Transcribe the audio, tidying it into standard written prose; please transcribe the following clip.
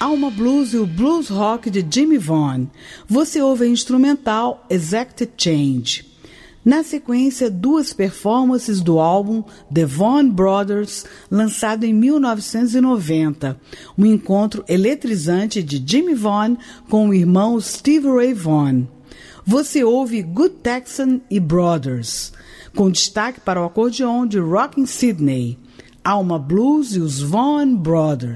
Alma Blues e o Blues Rock de Jimmy Vaughan. Você ouve a instrumental Exact Change. Na sequência, duas performances do álbum The Vaughan Brothers, lançado em 1990. Um encontro eletrizante de Jimmy Vaughan com o irmão Stevie Ray Vaughan. Você ouve Good Texan e Brothers, com destaque para o acordeon de Rockin' Sidney. Alma Blues e os Vaughan Brothers.